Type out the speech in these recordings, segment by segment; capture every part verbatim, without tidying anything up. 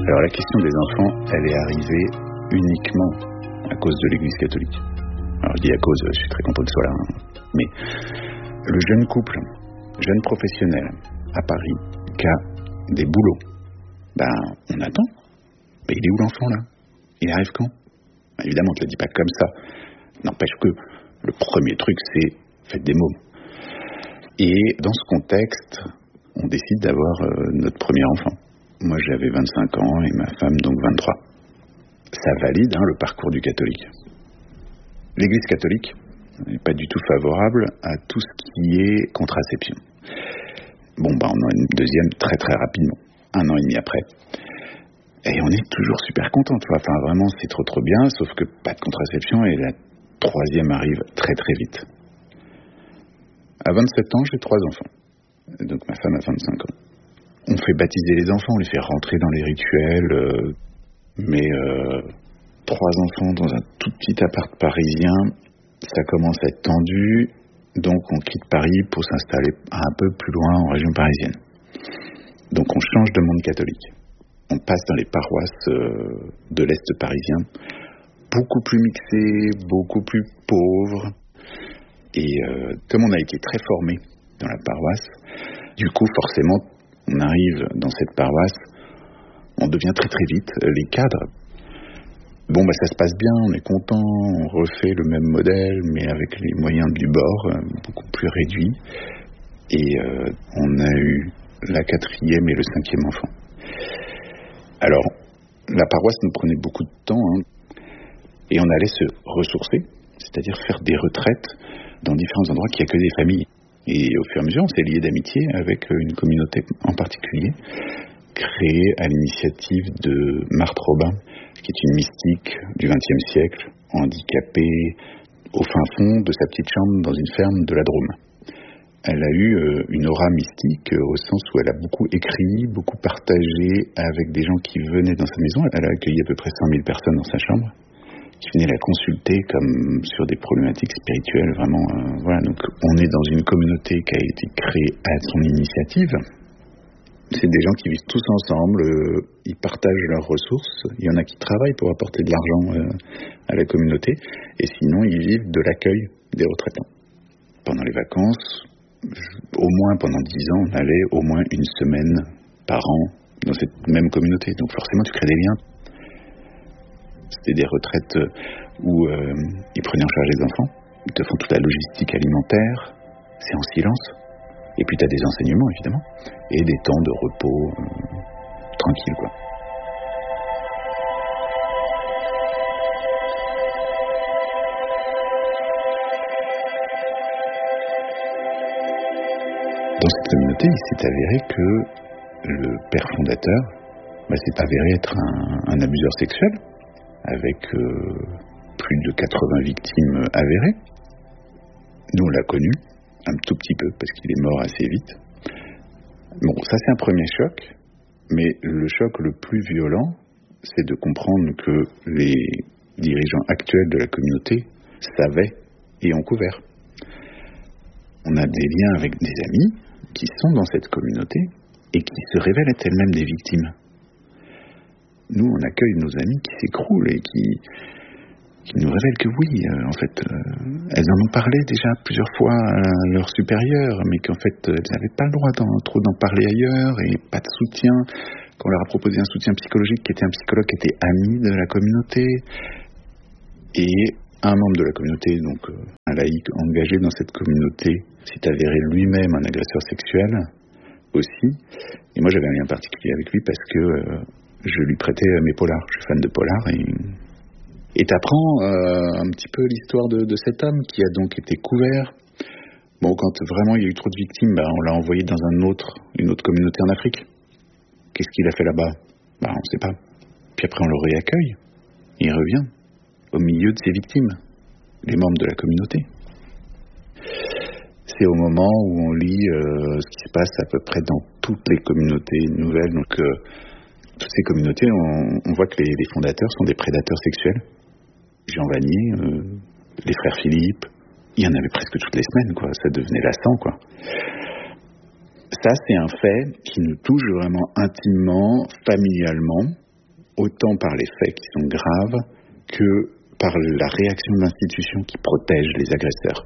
Alors la question des enfants, elle est arrivée uniquement à cause de l'Église catholique. Alors je dis à cause, je suis très content qu'il soit là, hein. Mais le jeune couple, jeune professionnel à Paris, qui a des boulots, ben on attend. Ben il est où l'enfant là? Il arrive quand? Ben, évidemment, on ne te le dit pas comme ça. N'empêche que le premier truc, c'est faites des mômes. Et dans ce contexte, on décide d'avoir euh, notre premier enfant. Moi, j'avais vingt-cinq ans et ma femme, donc vingt-trois. Ça valide hein, le parcours du catholique. L'Église catholique n'est pas du tout favorable à tout ce qui est contraception. Bon, bah, on en a une deuxième très très rapidement, un an et demi après. Et on est toujours super contents, tu vois. Enfin, vraiment, c'est trop trop bien, sauf que pas de contraception et la troisième arrive très très vite. À vingt-sept ans, j'ai trois enfants. Donc ma femme a vingt-cinq ans. On fait baptiser les enfants, on les fait rentrer dans les rituels, euh, mais euh, trois enfants dans un tout petit appart parisien, ça commence à être tendu, donc on quitte Paris pour s'installer un peu plus loin en région parisienne. Donc on change de monde catholique. On passe dans les paroisses euh, de l'Est parisien, beaucoup plus mixées, beaucoup plus pauvres, et euh, comme on a été très formés dans la paroisse, du coup forcément on arrive dans cette paroisse, on devient très très vite les cadres. Bon bah ça se passe bien, on est content, on refait le même modèle mais avec les moyens du bord, euh, beaucoup plus réduits. Et euh, on a eu la quatrième et le cinquième enfant. Alors la paroisse nous prenait beaucoup de temps hein, et on allait se ressourcer, c'est-à-dire faire des retraites dans différents endroits qui accueillent des familles. Et au fur et à mesure, on s'est lié d'amitié avec une communauté en particulier, créée à l'initiative de Marthe Robin, qui est une mystique du vingtième siècle, handicapée au fin fond de sa petite chambre dans une ferme de la Drôme. Elle a eu euh, une aura mystique euh, au sens où elle a beaucoup écrit, beaucoup partagé avec des gens qui venaient dans sa maison. Elle a accueilli à peu près cent mille personnes dans sa chambre, qui venaient la consulter comme sur des problématiques spirituelles, vraiment. Euh, voilà, donc on est dans une communauté qui a été créée à son initiative. C'est des gens qui vivent tous ensemble, euh, ils partagent leurs ressources. Il y en a qui travaillent pour apporter de l'argent euh, à la communauté, et sinon ils vivent de l'accueil des retraitants. Pendant les vacances, au moins pendant dix ans, on allait au moins une semaine par an dans cette même communauté. Donc forcément, tu crées des liens. C'était des retraites où euh, ils prenaient en charge les enfants, ils te font toute la logistique alimentaire, c'est en silence. Et puis tu as des enseignements, évidemment, et des temps de repos euh, tranquille, quoi. Dans cette communauté, il s'est avéré que le père fondateur bah, s'est avéré être un, un abuseur sexuel, avec euh, plus de quatre-vingts victimes avérées. Nous, on l'a connu, un tout petit peu, parce qu'il est mort assez vite. Bon, ça c'est un premier choc, mais le choc le plus violent, c'est de comprendre que les dirigeants actuels de la communauté savaient et ont couvert. On a des liens avec des amis qui sont dans cette communauté et qui se révèlent être elles-mêmes des victimes. Nous, on accueille nos amis qui s'écroulent et qui, qui nous révèlent que oui, euh, en fait, euh, elles en ont parlé déjà plusieurs fois à leurs supérieurs, mais qu'en fait, elles n'avaient pas le droit d'en, trop d'en parler ailleurs et pas de soutien. Qu'on leur a proposé un soutien psychologique qui était un psychologue qui était ami de la communauté. Et un membre de la communauté, donc euh, un laïc engagé dans cette communauté, s'est avéré lui-même un agresseur sexuel aussi. Et moi, j'avais un lien particulier avec lui parce que euh, je lui prêtais mes polars. Je suis fan de polars et et t'apprends euh, un petit peu l'histoire de, de cet homme qui a donc été couvert. Bon, quand vraiment il y a eu trop de victimes, bah, on l'a envoyé dans un autre, une autre communauté en Afrique. Qu'est-ce qu'il a fait là-bas? Bah, on ne sait pas. Puis après, on le réaccueille. Il revient au milieu de ses victimes, les membres de la communauté. C'est au moment où on lit euh, ce qui se passe à peu près dans toutes les communautés nouvelles. Donc, euh, toutes ces communautés, on, on voit que les, les fondateurs sont des prédateurs sexuels. Jean Vanier, euh, les frères Philippe, il y en avait presque toutes les semaines, quoi. Ça devenait lassant, quoi. Ça, c'est un fait qui nous touche vraiment intimement, familialement. autant par les faits qui sont graves que par la réaction de l'institution qui protège les agresseurs.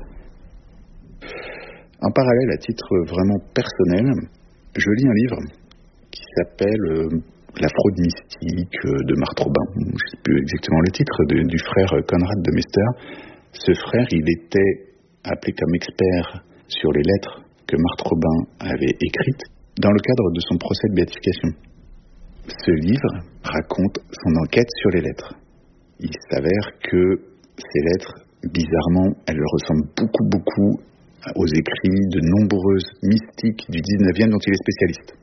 En parallèle, à titre vraiment personnel, je lis un livre qui s'appelle euh, La fraude mystique de Marthe Robin. Je ne sais plus exactement le titre, de, du frère Conrad de Mester. Ce frère, il était appelé comme expert sur les lettres que Marthe Robin avait écrites dans le cadre de son procès de béatification. Ce livre raconte son enquête sur les lettres. Il s'avère que ces lettres, bizarrement, elles ressemblent beaucoup, beaucoup aux écrits de nombreuses mystiques du dix-neuvième dont il est spécialiste.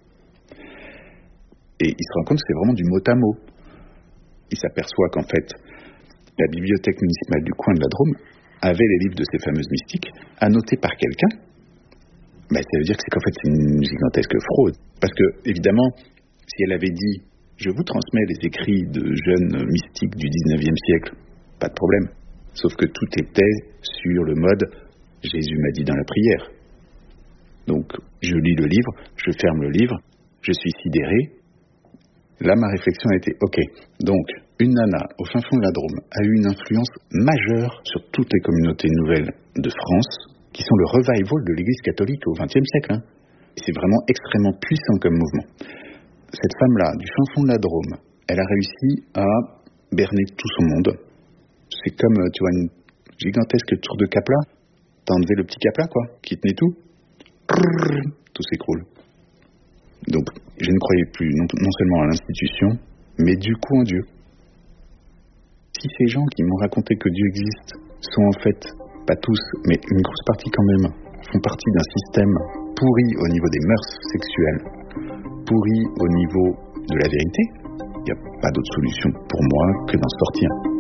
Et il se rend compte que c'est vraiment du mot à mot. Il s'aperçoit qu'en fait, la bibliothèque municipale du coin de la Drôme avait les livres de ces fameuses mystiques, annotés par quelqu'un. Ben, ça veut dire que c'est qu'en fait, c'est une gigantesque fraude. Parce que, évidemment, si elle avait dit « Je vous transmets les écrits de jeunes mystiques du dix-neuvième siècle », pas de problème. Sauf que tout était sur le mode « Jésus m'a dit dans la prière ». Donc, je lis le livre, je ferme le livre, je suis sidéré. Là, ma réflexion a été « Ok, donc, une nana au fin fond de la Drôme a eu une influence majeure sur toutes les communautés nouvelles de France, qui sont le revival de l'Église catholique au vingtième siècle. Hein. Et c'est vraiment extrêmement puissant comme mouvement. Cette femme-là, du fin fond de la Drôme, elle a réussi à berner tout son monde. C'est comme, tu vois, une gigantesque tour de Capla. T'as enlevé le petit Capla, quoi, qui tenait tout. Tout s'écroule. Donc, je ne croyais plus non, non seulement à l'institution, mais du coup en Dieu. Si ces gens qui m'ont raconté que Dieu existe sont en fait, pas tous, mais une grosse partie quand même, font partie d'un système pourri au niveau des mœurs sexuelles, pourri au niveau de la vérité, il n'y a pas d'autre solution pour moi que d'en sortir.